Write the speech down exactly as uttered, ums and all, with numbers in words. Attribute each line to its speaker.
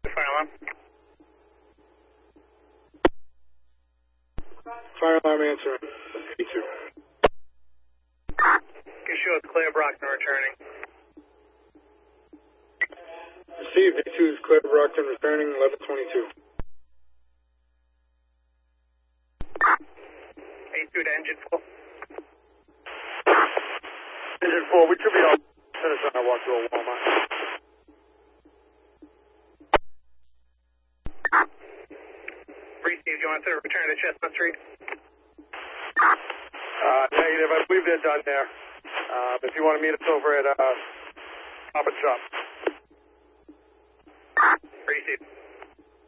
Speaker 1: Fire alarm.
Speaker 2: Fire alarm answering. A two.
Speaker 1: You show it's Claire Brockton returning.
Speaker 2: Received. A two is Claire Brockton returning, eleven twenty-two.
Speaker 1: A two to engine full.
Speaker 3: Engine four, we should be all finished on our walk to a Walmart.
Speaker 1: Receive, do you want to return to Chestnut Street?
Speaker 3: Uh, negative, I believe they're done there. Uh, if you want to meet us over at, uh, Pop and Shop.
Speaker 1: Receive.